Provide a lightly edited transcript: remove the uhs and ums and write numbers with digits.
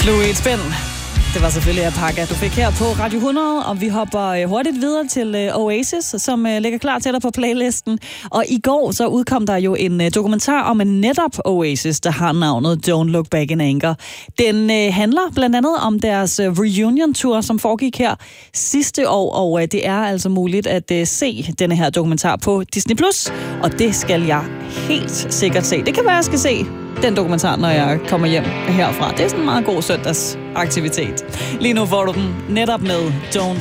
Fluid Spin. Det var selvfølgelig Apaka, du fik her på Radio 100, og vi hopper hurtigt videre til Oasis, som ligger klar til dig på playlisten. Og i går så udkom der jo en dokumentar om en netop Oasis, der har navnet Don't Look Back in Anger. Den handler blandt andet om deres reunion-tour, som foregik her sidste år, og det er altså muligt at se denne her dokumentar på Disney+, og det skal jeg helt sikkert se. Det kan være, jeg skal se den dokumentar, når jeg kommer hjem herfra. Det er sådan en meget god søndagsaktivitet. Lige nu får du den netop med Don't